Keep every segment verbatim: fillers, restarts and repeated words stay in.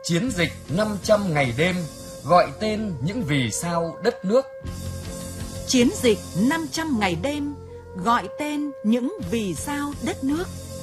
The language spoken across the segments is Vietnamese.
Chiến dịch năm trăm ngày đêm, gọi tên những vì sao đất nước. Chiến dịch năm trăm ngày đêm, gọi tên những vì sao đất nước.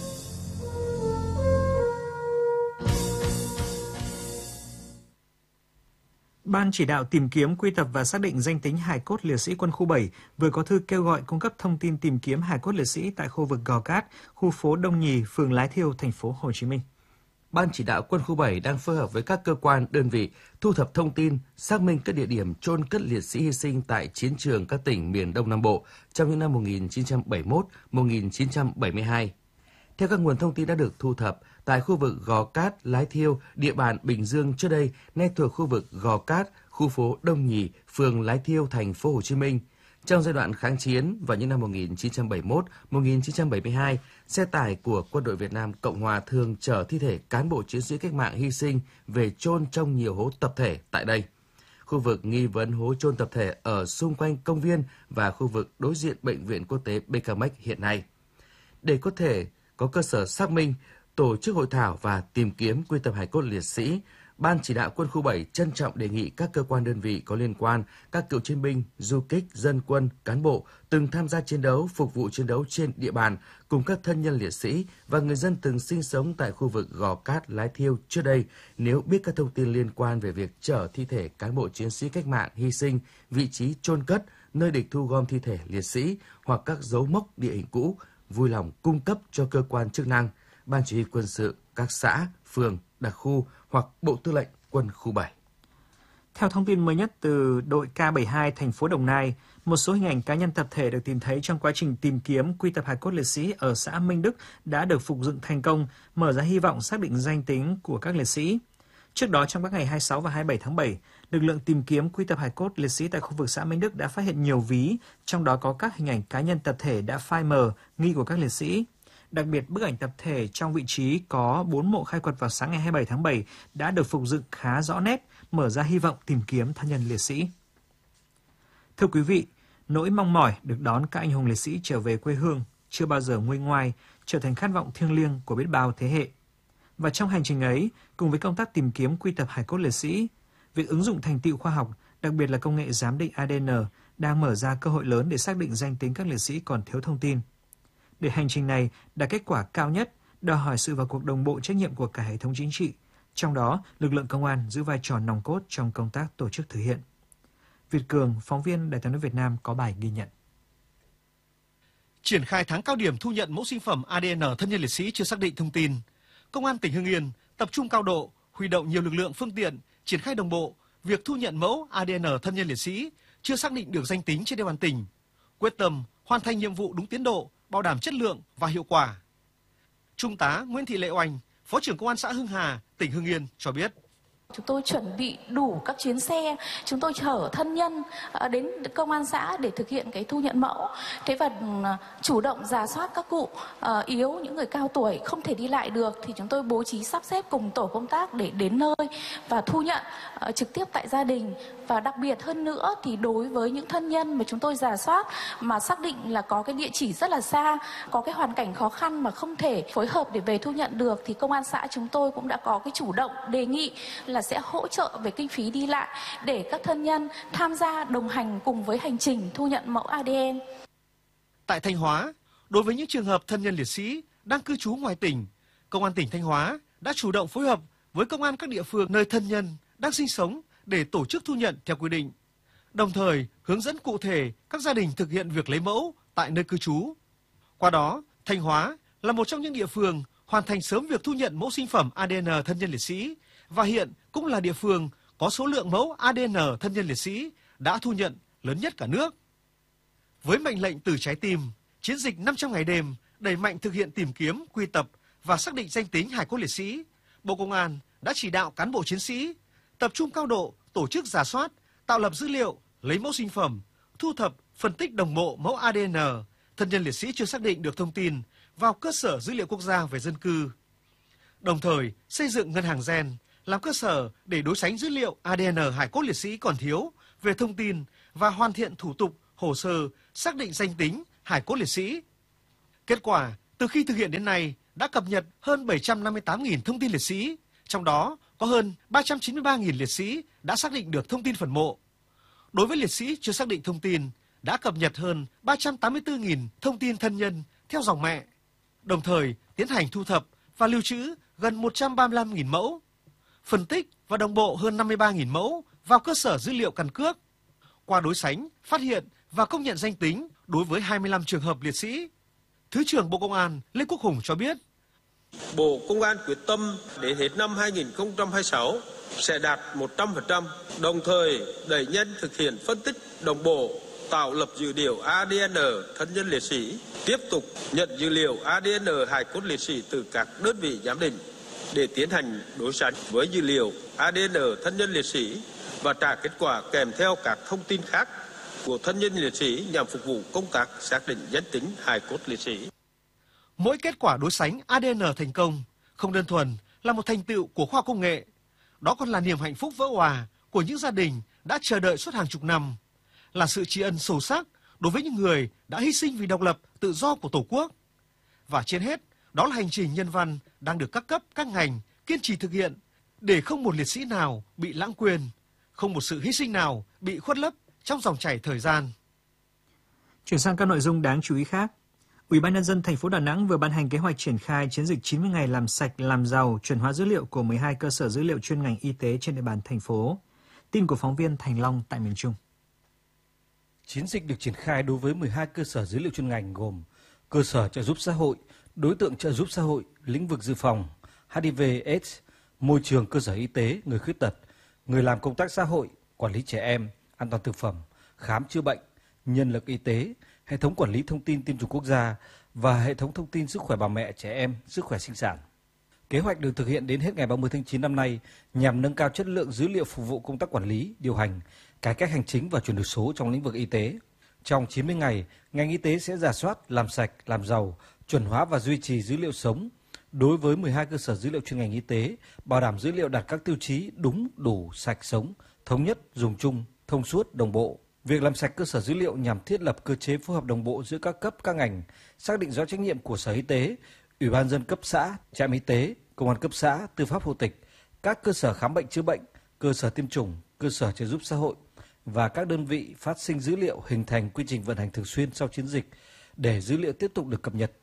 Ban chỉ đạo tìm kiếm, quy tập và xác định danh tính hài cốt liệt sĩ quân khu bảy vừa có thư kêu gọi cung cấp thông tin tìm kiếm hài cốt liệt sĩ tại khu vực Gò Cát, khu phố Đông Nhì, phường Lái Thiêu, thành phố Hồ Chí Minh. Ban chỉ đạo quân khu bảy đang phối hợp với các cơ quan, đơn vị thu thập thông tin, xác minh các địa điểm chôn cất liệt sĩ hy sinh tại chiến trường các tỉnh miền Đông Nam Bộ trong những năm một nghìn chín trăm bảy mươi mốt đến một nghìn chín trăm bảy mươi hai. Theo các nguồn thông tin đã được thu thập, tại khu vực Gò Cát, Lái Thiêu, địa bàn Bình Dương trước đây nay thuộc khu vực Gò Cát, khu phố Đông Nhì, phường Lái Thiêu, thành phố Hồ Chí Minh. Trong giai đoạn kháng chiến vào những năm một nghìn chín trăm bảy mươi mốt đến một nghìn chín trăm bảy mươi hai, xe tải của Quân đội Việt Nam Cộng hòa thường chở thi thể cán bộ chiến sĩ cách mạng hy sinh về chôn trong nhiều hố tập thể tại đây. Khu vực nghi vấn hố chôn tập thể ở xung quanh công viên và khu vực đối diện Bệnh viện Quốc tế bê ca em e xê hiện nay. Để có thể có cơ sở xác minh, tổ chức hội thảo và tìm kiếm quy tập hài cốt liệt sĩ, Ban chỉ đạo quân khu bảy trân trọng đề nghị các cơ quan đơn vị có liên quan, các cựu chiến binh, du kích, dân quân, cán bộ từng tham gia chiến đấu, phục vụ chiến đấu trên địa bàn cùng các thân nhân liệt sĩ và người dân từng sinh sống tại khu vực Gò Cát, Lái Thiêu trước đây, nếu biết các thông tin liên quan về việc chở thi thể cán bộ chiến sĩ cách mạng hy sinh, vị trí chôn cất, nơi địch thu gom thi thể liệt sĩ hoặc các dấu mốc địa hình cũ, vui lòng cung cấp cho cơ quan chức năng, Ban chỉ huy quân sự, các xã, phường, đặc khu hoặc Bộ Tư lệnh Quân khu bảy. Theo thông tin mới nhất từ đội K bảy mươi hai thành phố Đồng Nai, một số hình ảnh cá nhân tập thể được tìm thấy trong quá trình tìm kiếm quy tập hài cốt liệt sĩ ở xã Minh Đức đã được phục dựng thành công, mở ra hy vọng xác định danh tính của các liệt sĩ. Trước đó, trong các ngày hai mươi sáu và hai mươi bảy tháng bảy, lực lượng tìm kiếm quy tập hài cốt liệt sĩ tại khu vực xã Minh Đức đã phát hiện nhiều ví, trong đó có các hình ảnh cá nhân tập thể đã phai mờ nghi của các liệt sĩ. Đặc biệt, bức ảnh tập thể trong vị trí có bốn mộ khai quật vào sáng ngày hai mươi bảy tháng bảy đã được phục dựng khá rõ nét, mở ra hy vọng tìm kiếm thân nhân liệt sĩ. Thưa quý vị, nỗi mong mỏi được đón các anh hùng liệt sĩ trở về quê hương chưa bao giờ nguôi ngoai, trở thành khát vọng thiêng liêng của biết bao thế hệ. Và trong hành trình ấy, cùng với công tác tìm kiếm quy tập hài cốt liệt sĩ, việc ứng dụng thành tựu khoa học, đặc biệt là công nghệ giám định a đê en, đang mở ra cơ hội lớn để xác định danh tính các liệt sĩ còn thiếu thông tin. Để hành trình này đạt kết quả cao nhất, đòi hỏi sự vào cuộc đồng bộ trách nhiệm của cả hệ thống chính trị, trong đó lực lượng công an giữ vai trò nòng cốt trong công tác tổ chức thực hiện. Việt Cường, phóng viên Đài Tiếng nói Việt Nam có bài ghi nhận. Triển khai tháng cao điểm thu nhận mẫu sinh phẩm a đê en thân nhân liệt sĩ chưa xác định thông tin, Công an tỉnh Hưng Yên tập trung cao độ, huy động nhiều lực lượng phương tiện, triển khai đồng bộ việc thu nhận mẫu a đê en thân nhân liệt sĩ chưa xác định được danh tính trên địa bàn tỉnh, quyết tâm hoàn thành nhiệm vụ đúng tiến độ, bảo đảm chất lượng và hiệu quả. Trung tá Nguyễn Thị Lệ Oanh, Phó trưởng Công an xã Hưng Hà, tỉnh Hưng Yên cho biết. Chúng tôi chuẩn bị đủ các chuyến xe, chúng tôi chở thân nhân đến công an xã để thực hiện cái thu nhận mẫu. Thế và chủ động rà soát các cụ yếu, những người cao tuổi không thể đi lại được thì chúng tôi bố trí sắp xếp cùng tổ công tác để đến nơi và thu nhận trực tiếp tại gia đình. Và đặc biệt hơn nữa thì đối với những thân nhân mà chúng tôi rà soát mà xác định là có cái địa chỉ rất là xa, có cái hoàn cảnh khó khăn mà không thể phối hợp để về thu nhận được thì công an xã chúng tôi cũng đã có cái chủ động đề nghị là sẽ hỗ trợ về kinh phí đi lại để các thân nhân tham gia đồng hành cùng với hành trình thu nhận mẫu a đê en. Tại Thanh Hóa, đối với những trường hợp thân nhân liệt sĩ đang cư trú ngoài tỉnh, Công an tỉnh Thanh Hóa đã chủ động phối hợp với công an các địa phương nơi thân nhân đang sinh sống để tổ chức thu nhận theo quy định, đồng thời hướng dẫn cụ thể các gia đình thực hiện việc lấy mẫu tại nơi cư trú. Qua đó, Thanh Hóa là một trong những địa phương hoàn thành sớm việc thu nhận mẫu sinh phẩm a đê en thân nhân liệt sĩ và hiện cũng là địa phương có số lượng mẫu a đê en thân nhân liệt sĩ đã thu nhận lớn nhất cả nước. Với mệnh lệnh từ trái tim, chiến dịch năm trăm ngày đêm đẩy mạnh thực hiện tìm kiếm, quy tập và xác định danh tính hài cốt liệt sĩ, Bộ Công an đã chỉ đạo cán bộ chiến sĩ tập trung cao độ tổ chức rà soát, tạo lập dữ liệu, lấy mẫu sinh phẩm, thu thập, phân tích đồng bộ mẫu a đê en thân nhân liệt sĩ chưa xác định được thông tin vào cơ sở dữ liệu quốc gia về dân cư. Đồng thời, xây dựng ngân hàng gen làm cơ sở để đối sánh dữ liệu a đê en hài cốt liệt sĩ còn thiếu về thông tin và hoàn thiện thủ tục, hồ sơ xác định danh tính hài cốt liệt sĩ. Kết quả, từ khi thực hiện đến nay đã cập nhật hơn bảy trăm năm mươi tám nghìn thông tin liệt sĩ, Trong đó có hơn ba trăm chín mươi ba nghìn liệt sĩ đã xác định được thông tin phần mộ. Đối với liệt sĩ chưa xác định thông tin, đã cập nhật hơn ba trăm tám mươi tư nghìn thông tin thân nhân theo dòng mẹ, đồng thời tiến hành thu thập và lưu trữ gần một trăm ba mươi lăm nghìn mẫu, phân tích và đồng bộ hơn năm mươi ba nghìn mẫu vào cơ sở dữ liệu căn cước. Qua đối sánh, phát hiện và công nhận danh tính đối với hai mươi lăm trường hợp liệt sĩ. Thứ trưởng Bộ Công an Lê Quốc Hùng cho biết, Bộ Công an quyết tâm đến hết năm hai nghìn không trăm hai mươi sáu sẽ đạt một trăm phần trăm, đồng thời đẩy nhanh thực hiện phân tích đồng bộ, tạo lập dữ liệu a đê en thân nhân liệt sĩ, tiếp tục nhận dữ liệu a đê en hài cốt liệt sĩ từ các đơn vị giám định để tiến hành đối sánh với dữ liệu a đê en thân nhân liệt sĩ và trả kết quả kèm theo các thông tin khác của thân nhân liệt sĩ nhằm phục vụ công tác xác định danh tính hài cốt liệt sĩ. Mỗi kết quả đối sánh a đê en thành công không đơn thuần là một thành tựu của khoa công nghệ, đó còn là niềm hạnh phúc vỡ òa của những gia đình đã chờ đợi suốt hàng chục năm, là sự tri ân sâu sắc đối với những người đã hy sinh vì độc lập, tự do của Tổ quốc. Và trên hết, đó là hành trình nhân văn đang được các cấp, các ngành kiên trì thực hiện để không một liệt sĩ nào bị lãng quên, không một sự hy sinh nào bị khuất lấp trong dòng chảy thời gian. Chuyển sang các nội dung đáng chú ý khác. Ủy ban nhân dân thành phố Đà Nẵng vừa ban hành kế hoạch triển khai chiến dịch chín mươi ngày làm sạch, làm giàu, chuẩn hóa dữ liệu của mười hai cơ sở dữ liệu chuyên ngành y tế trên địa bàn thành phố. Tin của phóng viên Thành Long tại miền Trung. Chiến dịch được triển khai đối với mười hai cơ sở dữ liệu chuyên ngành gồm cơ sở trợ giúp xã hội, đối tượng trợ giúp xã hội, lĩnh vực dự phòng, hát i vê AIDS, môi trường cơ sở y tế, người khuyết tật, người làm công tác xã hội, quản lý trẻ em, an toàn thực phẩm, khám chữa bệnh, nhân lực y tế, hệ thống quản lý thông tin tiêm chủng quốc gia và hệ thống thông tin sức khỏe bà mẹ, trẻ em, sức khỏe sinh sản. Kế hoạch được thực hiện đến hết ngày ba mươi tháng chín năm nay nhằm nâng cao chất lượng dữ liệu phục vụ công tác quản lý, điều hành, cải cách hành chính và chuyển đổi số trong lĩnh vực y tế. Trong chín mươi ngày, ngành y tế sẽ rà soát, làm sạch, làm giàu, chuẩn hóa và duy trì dữ liệu sống đối với mười hai cơ sở dữ liệu chuyên ngành y tế, bảo đảm dữ liệu đạt các tiêu chí đúng, đủ, sạch, sống, thống nhất, dùng chung, thông suốt, đồng bộ. Việc làm sạch cơ sở dữ liệu nhằm thiết lập cơ chế phối hợp đồng bộ giữa các cấp, các ngành, xác định rõ trách nhiệm của Sở Y tế, Ủy ban nhân dân cấp xã, trạm y tế, công an cấp xã, tư pháp hộ tịch, các cơ sở khám bệnh chữa bệnh, cơ sở tiêm chủng, cơ sở trợ giúp xã hội và các đơn vị phát sinh dữ liệu hình thành quy trình vận hành thường xuyên sau chiến dịch để dữ liệu tiếp tục được cập nhật.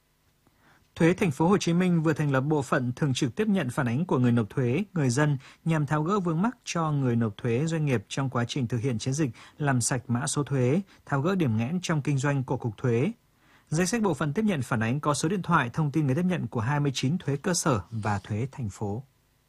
Thuế Thành phố Hồ Chí Minh vừa thành lập bộ phận thường trực tiếp nhận phản ánh của người nộp thuế, người dân nhằm tháo gỡ vướng mắc cho người nộp thuế doanh nghiệp trong quá trình thực hiện chiến dịch làm sạch mã số thuế, tháo gỡ điểm nghẽn trong kinh doanh của Cục Thuế. Danh sách bộ phận tiếp nhận phản ánh có số điện thoại, thông tin người tiếp nhận của hai mươi chín thuế cơ sở và thuế thành phố.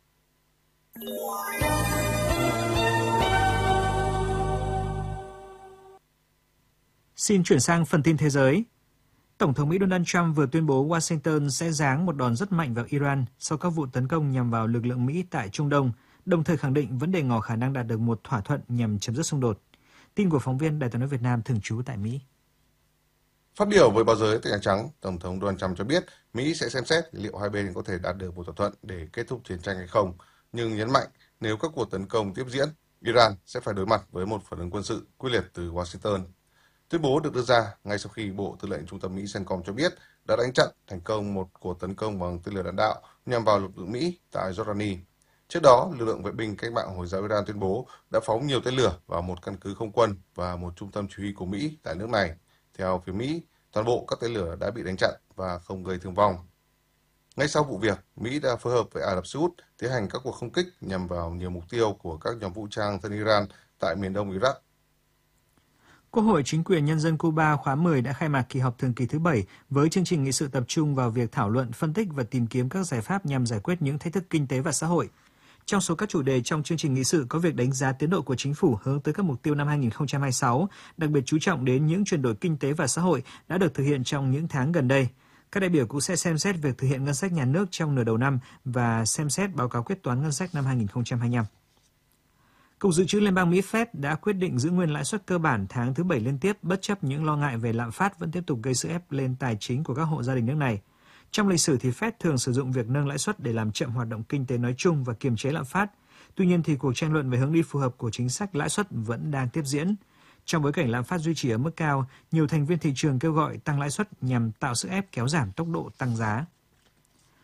Xin chuyển sang phần tin thế giới. Tổng thống Mỹ Donald Trump vừa tuyên bố Washington sẽ giáng một đòn rất mạnh vào Iran sau các vụ tấn công nhằm vào lực lượng Mỹ tại Trung Đông, đồng thời khẳng định vẫn để ngỏ khả năng đạt được một thỏa thuận nhằm chấm dứt xung đột. Tin của phóng viên Đài tiếng nói Việt Nam thường trú tại Mỹ. Phát biểu với báo giới tại Nhà Trắng, Tổng thống Donald Trump cho biết Mỹ sẽ xem xét liệu hai bên có thể đạt được một thỏa thuận để kết thúc chiến tranh hay không, nhưng nhấn mạnh nếu các cuộc tấn công tiếp diễn, Iran sẽ phải đối mặt với một phản ứng quân sự quyết liệt từ Washington. Tuyên bố được đưa ra ngay sau khi Bộ Tư lệnh Trung tâm Mỹ CENTCOM cho biết đã đánh chặn thành công một cuộc tấn công bằng tên lửa đạn đạo nhằm vào lực lượng Mỹ tại Jordani. Trước đó, lực lượng vệ binh cách mạng Hồi giáo Iran tuyên bố đã phóng nhiều tên lửa vào một căn cứ không quân và một trung tâm chỉ huy của Mỹ tại nước này. Theo phía Mỹ, toàn bộ các tên lửa đã bị đánh chặn và không gây thương vong. Ngay sau vụ việc, Mỹ đã phối hợp với Ả Rập Xê Út tiến hành các cuộc không kích nhằm vào nhiều mục tiêu của các nhóm vũ trang thân Iran tại miền đông Iraq. Quốc hội Chính quyền Nhân dân Cuba khóa mười đã khai mạc kỳ họp thường kỳ thứ bảy với chương trình nghị sự tập trung vào việc thảo luận, phân tích và tìm kiếm các giải pháp nhằm giải quyết những thách thức kinh tế và xã hội. Trong số các chủ đề trong chương trình nghị sự có việc đánh giá tiến độ của chính phủ hướng tới các mục tiêu năm hai nghìn không trăm hai mươi sáu, đặc biệt chú trọng đến những chuyển đổi kinh tế và xã hội đã được thực hiện trong những tháng gần đây. Các đại biểu cũng sẽ xem xét việc thực hiện ngân sách nhà nước trong nửa đầu năm và xem xét báo cáo quyết toán ngân sách năm hai nghìn không trăm hai mươi lăm. Cục Dự trữ Liên bang Mỹ Fed đã quyết định giữ nguyên lãi suất cơ bản tháng thứ bảy liên tiếp bất chấp những lo ngại về lạm phát vẫn tiếp tục gây sức ép lên tài chính của các hộ gia đình nước này. Trong lịch sử thì Fed thường sử dụng việc nâng lãi suất để làm chậm hoạt động kinh tế nói chung và kiềm chế lạm phát. Tuy nhiên thì cuộc tranh luận về hướng đi phù hợp của chính sách lãi suất vẫn đang tiếp diễn. Trong bối cảnh lạm phát duy trì ở mức cao, nhiều thành viên thị trường kêu gọi tăng lãi suất nhằm tạo sức ép kéo giảm tốc độ tăng giá.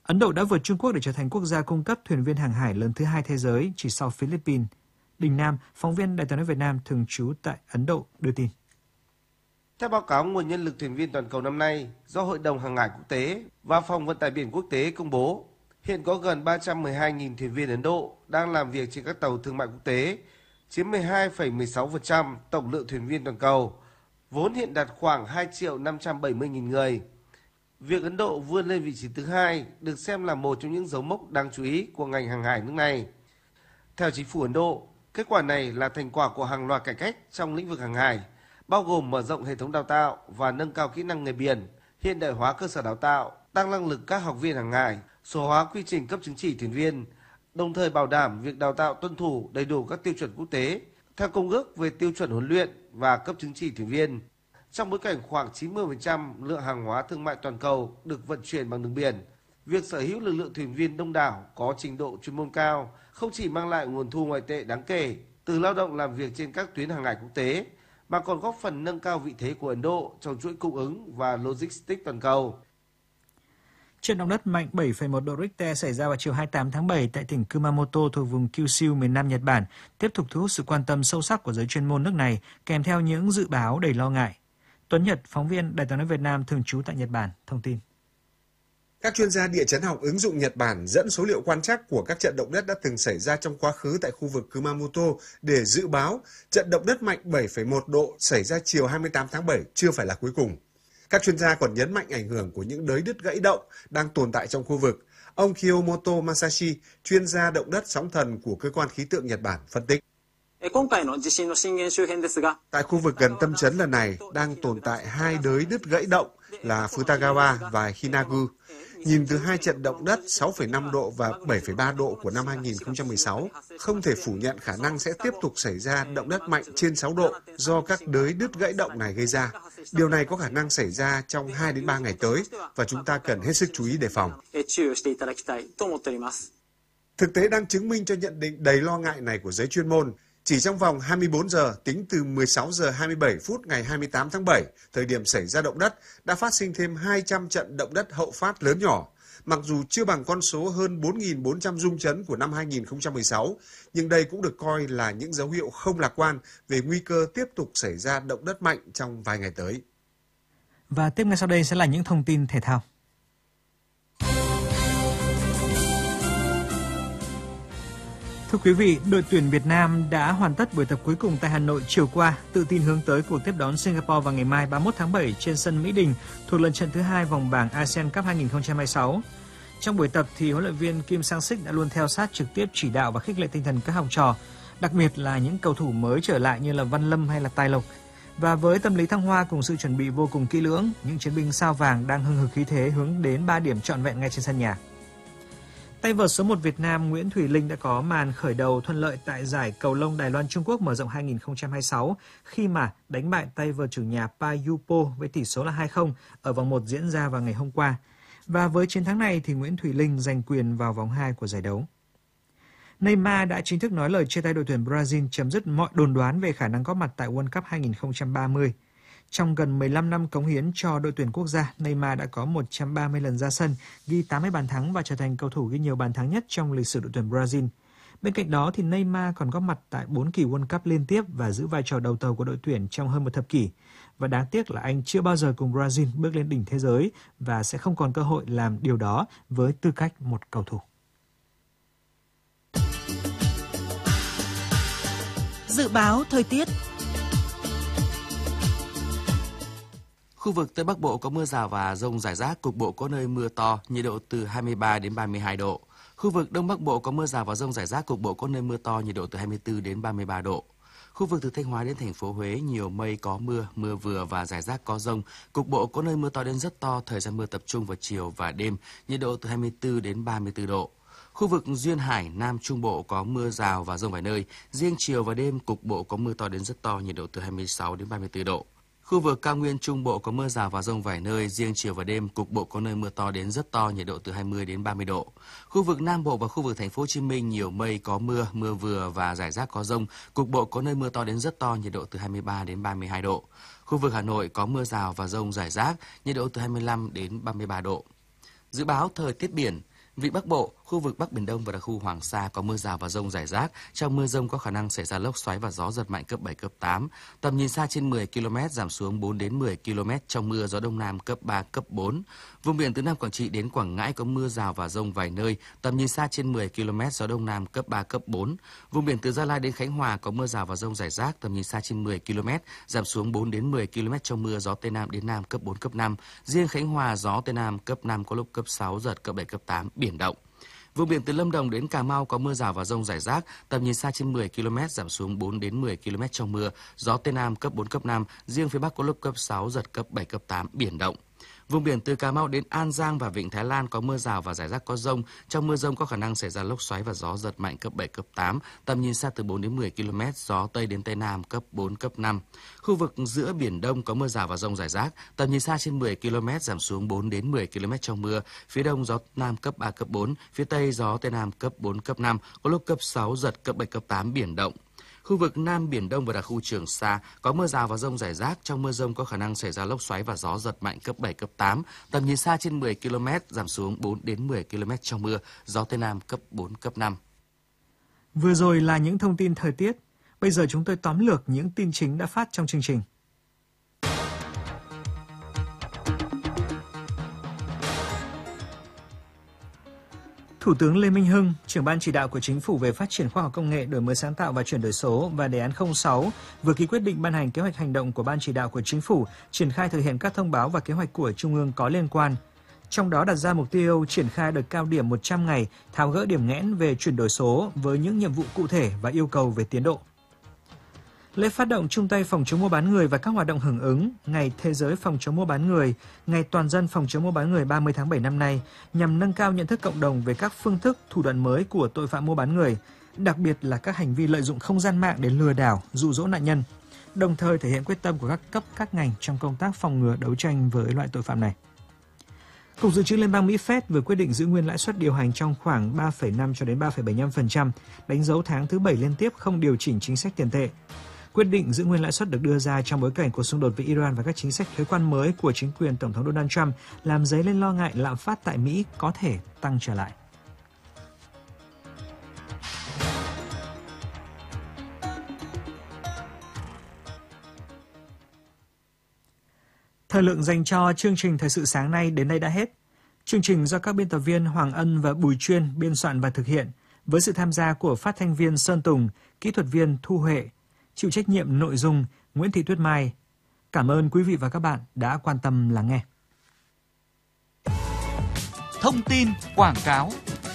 Ấn Độ đã vượt Trung Quốc để trở thành quốc gia cung cấp thuyền viên hàng hải lớn thứ hai thế giới chỉ sau Philippines. Đình Nam, phóng viên Đài tiếng nói Việt Nam thường trú tại Ấn Độ đưa tin. Theo báo cáo nguồn nhân lực thuyền viên toàn cầu năm nay do Hội đồng Hàng hải Quốc tế và Phòng Vận tải biển Quốc tế công bố, hiện có gần ba trăm mười hai nghìn thuyền viên Ấn Độ đang làm việc trên các tàu thương mại quốc tế, chiếm mười hai phẩy mười sáu phần trăm tổng lượng thuyền viên toàn cầu, vốn hiện đạt khoảng hai triệu năm trăm bảy mươi nghìn người. Việc Ấn Độ vươn lên vị trí thứ hai được xem là một trong những dấu mốc đáng chú ý của ngành hàng hải nước này. Theo chính phủ Ấn Độ, kết quả này là thành quả của hàng loạt cải cách trong lĩnh vực hàng hải, bao gồm mở rộng hệ thống đào tạo và nâng cao kỹ năng nghề biển, hiện đại hóa cơ sở đào tạo, tăng năng lực các học viên hàng hải, số hóa quy trình cấp chứng chỉ thuyền viên, đồng thời bảo đảm việc đào tạo tuân thủ đầy đủ các tiêu chuẩn quốc tế theo Công ước về tiêu chuẩn huấn luyện và cấp chứng chỉ thuyền viên. Trong bối cảnh khoảng chín mươi phần trăm lượng hàng hóa thương mại toàn cầu được vận chuyển bằng đường biển, việc sở hữu lực lượng thuyền viên đông đảo có trình độ chuyên môn cao không chỉ mang lại nguồn thu ngoại tệ đáng kể từ lao động làm việc trên các tuyến hàng hải quốc tế, mà còn góp phần nâng cao vị thế của Ấn Độ trong chuỗi cung ứng và logistics toàn cầu. Trận động đất mạnh bảy phẩy một độ Richter xảy ra vào chiều hai mươi tám tháng bảy tại tỉnh Kumamoto thuộc vùng Kyushu, miền Nam Nhật Bản, tiếp tục thu hút sự quan tâm sâu sắc của giới chuyên môn nước này, kèm theo những dự báo đầy lo ngại. Tuấn Nhật, phóng viên Đài tiếng nói Việt Nam thường trú tại Nhật Bản, thông tin. Các chuyên gia địa chấn học ứng dụng Nhật Bản dẫn số liệu quan trắc của các trận động đất đã từng xảy ra trong quá khứ tại khu vực Kumamoto để dự báo trận động đất mạnh bảy phẩy một độ xảy ra chiều hai mươi tám tháng bảy chưa phải là cuối cùng. Các chuyên gia còn nhấn mạnh ảnh hưởng của những đới đứt gãy động đang tồn tại trong khu vực. Ông Kiyomoto Masashi, chuyên gia động đất sóng thần của cơ quan khí tượng Nhật Bản, phân tích. Tại khu vực gần tâm chấn lần này đang tồn tại hai đới đứt gãy động là Futagawa và Hinagu. Nhìn từ hai trận động đất sáu phẩy năm độ và bảy phẩy ba độ của năm hai nghìn không trăm mười sáu, không thể phủ nhận khả năng sẽ tiếp tục xảy ra động đất mạnh trên sáu độ do các đới đứt gãy động này gây ra. Điều này có khả năng xảy ra trong hai đến ba ngày tới và chúng ta cần hết sức chú ý đề phòng. Thực tế đang chứng minh cho nhận định đầy lo ngại này của giới chuyên môn. Chỉ trong vòng hai mươi bốn giờ, tính từ mười sáu giờ hai mươi bảy phút ngày hai mươi tám tháng bảy, thời điểm xảy ra động đất, đã phát sinh thêm hai trăm trận động đất hậu phát lớn nhỏ. Mặc dù chưa bằng con số hơn bốn nghìn bốn trăm rung chấn của năm hai nghìn không trăm mười sáu, nhưng đây cũng được coi là những dấu hiệu không lạc quan về nguy cơ tiếp tục xảy ra động đất mạnh trong vài ngày tới. Và tiếp ngay sau đây sẽ là những thông tin thể thao. Thưa quý vị, đội tuyển Việt Nam đã hoàn tất buổi tập cuối cùng tại Hà Nội chiều qua, tự tin hướng tới cuộc tiếp đón Singapore vào ngày mai ba mươi mốt tháng bảy trên sân Mỹ Đình thuộc lần trận thứ hai vòng bảng a sê an Cup hai nghìn không trăm hai mươi sáu. Trong buổi tập thì huấn luyện viên Kim Sang-sik đã luôn theo sát trực tiếp chỉ đạo và khích lệ tinh thần các học trò, đặc biệt là những cầu thủ mới trở lại như là Văn Lâm hay là Tài Lộc. Và với tâm lý thăng hoa cùng sự chuẩn bị vô cùng kỹ lưỡng, những chiến binh sao vàng đang hừng hực khí thế hướng đến ba điểm trọn vẹn ngay trên sân nhà. Tay vợt số một Việt Nam Nguyễn Thùy Linh đã có màn khởi đầu thuận lợi tại giải cầu lông Đài Loan Trung Quốc mở rộng hai nghìn không trăm hai mươi sáu khi mà đánh bại tay vợt chủ nhà Pa Yupo với tỷ số là hai không ở vòng một diễn ra vào ngày hôm qua. Và với chiến thắng này thì Nguyễn Thùy Linh giành quyền vào vòng hai của giải đấu. Neymar đã chính thức nói lời chia tay đội tuyển Brazil, chấm dứt mọi đồn đoán về khả năng góp mặt tại World Cup hai nghìn không trăm ba mươi. Trong gần mười lăm năm cống hiến cho đội tuyển quốc gia, Neymar đã có một trăm ba mươi lần ra sân, ghi tám mươi bàn thắng và trở thành cầu thủ ghi nhiều bàn thắng nhất trong lịch sử đội tuyển Brazil. Bên cạnh đó thì Neymar còn góp mặt tại bốn kỳ World Cup liên tiếp và giữ vai trò đầu tàu của đội tuyển trong hơn một thập kỷ. Và đáng tiếc là anh chưa bao giờ cùng Brazil bước lên đỉnh thế giới và sẽ không còn cơ hội làm điều đó với tư cách một cầu thủ. Dự báo thời tiết. Khu vực Tây Bắc Bộ có mưa rào và dông rải rác, cục bộ có nơi mưa to, nhiệt độ từ hai mươi ba đến ba mươi hai độ. Khu vực Đông Bắc Bộ có mưa rào và dông rải rác, cục bộ có nơi mưa to, nhiệt độ từ hai mươi tư đến ba mươi ba độ. Khu vực từ Thanh Hóa đến thành phố Huế nhiều mây, có mưa, mưa vừa và rải rác có dông, cục bộ có nơi mưa to đến rất to, thời gian mưa tập trung vào chiều và đêm, nhiệt độ từ hai mươi tư đến ba mươi tư độ. Khu vực Duyên Hải, Nam Trung Bộ có mưa rào và dông vài nơi, riêng chiều và đêm cục bộ có mưa to đến rất to, nhiệt độ từ hai mươi sáu đến ba mươi tư độ. Khu vực Cao Nguyên Trung Bộ có mưa rào và dông vài nơi, riêng chiều và đêm cục bộ có nơi mưa to đến rất to, nhiệt độ từ hai mươi đến ba mươi độ. Khu vực Nam Bộ và khu vực Thành phố Hồ Chí Minh nhiều mây, có mưa, mưa vừa và rải rác có dông, cục bộ có nơi mưa to đến rất to, nhiệt độ từ hai mươi ba đến ba mươi hai độ. Khu vực Hà Nội có mưa rào và dông rải rác, nhiệt độ từ hai mươi lăm đến ba mươi ba độ. Dự báo thời tiết biển. Vịnh Bắc Bộ, khu vực Bắc Biển Đông và đặc khu Hoàng Sa có mưa rào và dông rải rác. Trong mưa dông có khả năng xảy ra lốc xoáy và gió giật mạnh cấp bảy, cấp tám. Tầm nhìn xa trên mười ki lô mét, giảm xuống bốn đến mười ki lô mét. Trong mưa gió Đông Nam cấp ba, cấp bốn. Vùng biển từ Nam Quảng Trị đến Quảng Ngãi có mưa rào và dông vài nơi. Tầm nhìn xa trên mười ki lô mét, gió Đông Nam cấp ba, cấp bốn. Vùng biển từ Gia Lai đến Khánh Hòa có mưa rào và dông rải rác. Tầm nhìn xa trên mười ki lô mét, giảm xuống bốn đến mười ki lô mét. Trong mưa gió Tây Nam đến Nam cấp bốn, cấp năm. Riêng Khánh Hòa gió Tây Nam cấp năm, có lúc cấp sáu, giật cấp bảy, cấp tám, biển động. Vùng biển từ Lâm Đồng đến Cà Mau có mưa rào và dông rải rác, tầm nhìn xa trên mười ki lô mét, giảm xuống bốn đến mười ki lô mét. Trong mưa, gió Tây Nam cấp bốn, cấp năm, riêng phía Bắc có lúc cấp sáu, giật cấp bảy, cấp tám, biển động. Vùng biển từ Cà Mau đến An Giang và Vịnh Thái Lan có mưa rào và rải rác có dông. Trong mưa dông có khả năng xảy ra lốc xoáy và gió giật mạnh cấp bảy, cấp tám, tầm nhìn xa từ bốn đến mười ki lô mét, gió Tây đến Tây Nam cấp bốn, cấp năm. Khu vực giữa Biển Đông có mưa rào và dông rải rác, tầm nhìn xa trên mười ki lô mét, giảm xuống bốn đến mười ki lô mét. Trong mưa, phía Đông gió Nam cấp ba, cấp bốn, phía Tây gió Tây Nam cấp bốn, cấp năm, có lúc cấp sáu, giật cấp bảy, cấp tám, biển động. Khu vực Nam Biển Đông và đặc khu Trường Sa có mưa rào và dông rải rác. Trong mưa dông có khả năng xảy ra lốc xoáy và gió giật mạnh cấp bảy, cấp tám. Tầm nhìn xa trên mười ki lô mét, giảm xuống bốn đến mười ki lô mét. Trong mưa, gió Tây Nam cấp bốn, cấp năm. Vừa rồi là những thông tin thời tiết. Bây giờ chúng tôi tóm lược những tin chính đã phát trong chương trình. Thủ tướng Lê Minh Hưng, trưởng ban chỉ đạo của Chính phủ về phát triển khoa học công nghệ, đổi mới sáng tạo và chuyển đổi số và đề án không sáu vừa ký quyết định ban hành kế hoạch hành động của ban chỉ đạo của Chính phủ triển khai thực hiện các thông báo và kế hoạch của Trung ương có liên quan. Trong đó đặt ra mục tiêu triển khai đợt cao điểm một trăm ngày tháo gỡ điểm nghẽn về chuyển đổi số với những nhiệm vụ cụ thể và yêu cầu về tiến độ. Lễ phát động chung tay phòng chống mua bán người và các hoạt động hưởng ứng Ngày Thế giới phòng chống mua bán người, Ngày Toàn dân phòng chống mua bán người ba mươi tháng bảy năm nay nhằm nâng cao nhận thức cộng đồng về các phương thức, thủ đoạn mới của tội phạm mua bán người, đặc biệt là các hành vi lợi dụng không gian mạng để lừa đảo, dụ dỗ nạn nhân, đồng thời thể hiện quyết tâm của các cấp các ngành trong công tác phòng ngừa đấu tranh với loại tội phạm này. Cục Dự trữ Liên bang Mỹ Fed vừa quyết định giữ nguyên lãi suất điều hành trong khoảng ba phẩy năm cho đến ba phẩy bảy mươi lăm phần trăm, đánh dấu tháng thứ bảy liên tiếp không điều chỉnh chính sách tiền tệ. Quyết định giữ nguyên lãi suất được đưa ra trong bối cảnh cuộc xung đột với Iran và các chính sách thuế quan mới của chính quyền Tổng thống Donald Trump làm dấy lên lo ngại lạm phát tại Mỹ có thể tăng trở lại. Thời lượng dành cho chương trình Thời sự sáng nay đến đây đã hết. Chương trình do các biên tập viên Hoàng Ân và Bùi Chuyên biên soạn và thực hiện, với sự tham gia của phát thanh viên Sơn Tùng, kỹ thuật viên Thu Huệ, chịu trách nhiệm nội dung Nguyễn Thị Tuyết Mai. Cảm ơn quý vị và các bạn đã quan tâm lắng nghe. Thông tin quảng cáo.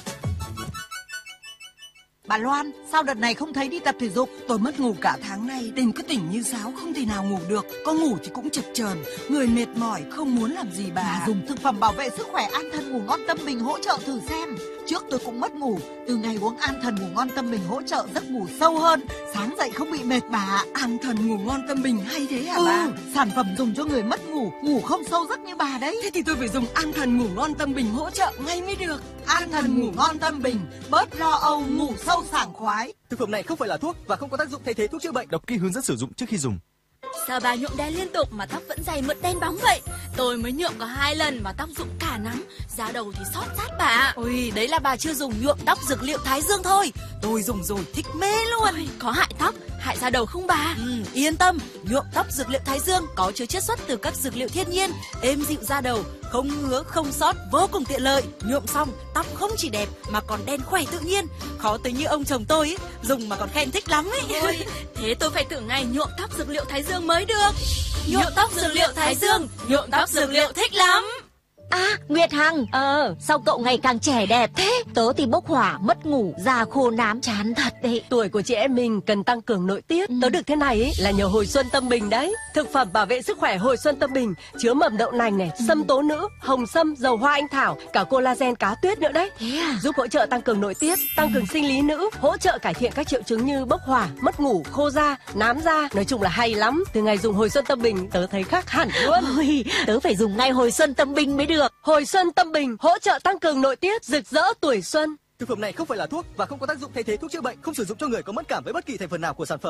Bà Loan, sao đợt này không thấy đi tập thể dục? Tôi mất ngủ cả tháng nay, đêm cứ tỉnh như sáo, không thể nào ngủ được. Có ngủ thì cũng chập chờn, người mệt mỏi, không muốn làm gì bà. bà dùng thực phẩm bảo vệ sức khỏe An Thần Ngủ Ngon Tâm Bình hỗ trợ thử xem. Trước tôi cũng mất ngủ, từ ngày uống An Thần Ngủ Ngon Tâm Bình hỗ trợ giấc ngủ sâu hơn, sáng dậy không bị mệt bà. An Thần Ngủ Ngon Tâm Bình hay thế hả ừ, bà? Sản phẩm dùng cho người mất ngủ, ngủ không sâu giấc như bà đấy. Thế thì tôi phải dùng An Thần Ngủ Ngon Tâm Bình hỗ trợ ngay mới được. An Thần Ngủ Ngon Tâm Bình, bớt lo âu, ngủ sâu sảng khoái. Thực phẩm này không phải là thuốc và không có tác dụng thay thế thuốc chữa bệnh. Đọc kỹ hướng dẫn sử dụng trước khi dùng. Sao bà nhuộm đen liên tục mà tóc vẫn dày mượt đen bóng vậy? Tôi mới nhuộm có hai lần mà tóc rụng cả nắng, da đầu thì xót sát bà. Ôi, đấy là bà chưa dùng nhuộm tóc dược liệu Thái Dương thôi. Tôi dùng rồi thích mê luôn. Ôi, có hại tóc, hại da đầu không bà? Ừ, yên tâm, nhuộm tóc dược liệu Thái Dương có chứa chiết xuất từ các dược liệu thiên nhiên, êm dịu da đầu, không ngứa không xót, vô cùng tiện lợi. Nhuộm xong tóc không chỉ đẹp mà còn đen khỏe tự nhiên. Khó tới như ông chồng tôi ấy, dùng mà còn khen thích lắm ấy. Ôi, thế tôi phải thử ngay nhuộm tóc dược liệu Thái Dương mới được. Nhuộm tóc dược liệu Thái Dương, nhuộm tóc dược liệu thích lắm. À, Nguyệt Hằng, ờ, sao cậu ngày càng trẻ đẹp thế? Tớ thì bốc hỏa, mất ngủ, da khô nám, chán thật đấy. Tuổi của chị em mình cần tăng cường nội tiết. Ừ. Tớ được thế này ấy, là nhờ Hồi Xuân Tâm Bình đấy. Thực phẩm bảo vệ sức khỏe Hồi Xuân Tâm Bình chứa mầm đậu nành này, ừ. sâm tố nữ, hồng sâm, dầu hoa anh thảo, cả collagen cá tuyết nữa đấy. Thế à? Giúp hỗ trợ tăng cường nội tiết, tăng cường sinh lý nữ, hỗ trợ cải thiện các triệu chứng như bốc hỏa, mất ngủ, khô da, nám da. Nói chung là hay lắm. Từ ngày dùng Hồi Xuân Tâm Bình, tớ thấy khác hẳn luôn. Ôi, tớ phải dùng ngay Hồi Xuân Tâm Bình mới được. Hồi Xuân Tâm Bình hỗ trợ tăng cường nội tiết, rực rỡ tuổi xuân. Thực phẩm này không phải là thuốc và không có tác dụng thay thế thuốc chữa bệnh, không sử dụng cho người có mất cảm với bất kỳ thành phần nào của sản phẩm.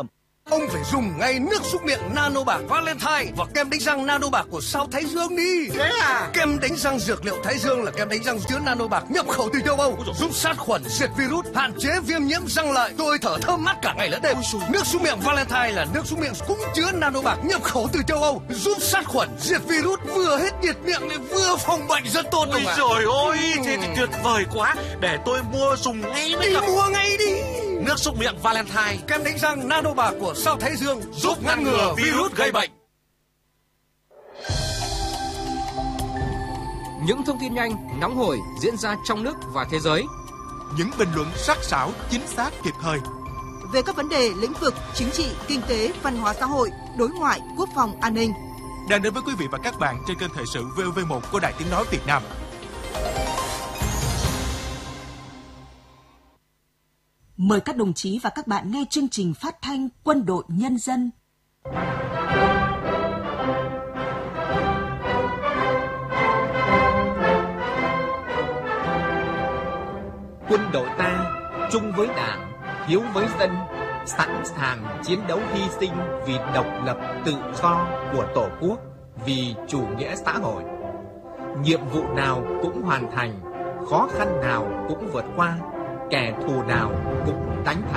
Ông phải dùng ngay nước súc miệng Nano Bạc Valentine và kem đánh răng Nano Bạc của sao Thái Dương đi. Thế à? Kem đánh răng dược liệu Thái Dương là kem đánh răng chứa Nano Bạc nhập khẩu từ châu Âu, giúp sát khuẩn, diệt virus, hạn chế viêm nhiễm răng lợi. Tôi thở thơm mát cả ngày lẫn đêm. Nước súc miệng Valentine là nước súc miệng cũng chứa Nano Bạc nhập khẩu từ châu Âu, giúp sát khuẩn, diệt virus, vừa hết nhiệt miệng lại vừa phòng bệnh rất tốt. Ôi trời ơi, thế thì tuyệt vời quá. Để tôi mua dùng ngay mới đi. Gặp. Mua ngay đi. Nước súc miệng Valentine, kem đánh răng Nano Bạc của sao Thái Dương giúp ngăn ngừa virus gây bệnh. Những thông tin nhanh, nóng hổi diễn ra trong nước và thế giới. Những bình luận sắc sảo, chính xác, kịp thời. Về các vấn đề lĩnh vực chính trị, kinh tế, văn hóa xã hội, đối ngoại, quốc phòng, an ninh. Đang đến với quý vị và các bạn trên kênh Thời sự vê o vê một của Đài Tiếng nói Việt Nam. Mời các đồng chí và các bạn nghe chương trình phát thanh Quân đội Nhân dân. Quân đội ta chung với Đảng, hiếu với dân, sẵn sàng chiến đấu hy sinh vì độc lập tự do của Tổ quốc, vì chủ nghĩa xã hội. Nhiệm vụ nào cũng hoàn thành, khó khăn nào cũng vượt qua, kẻ thù nào cũng đánh thắng.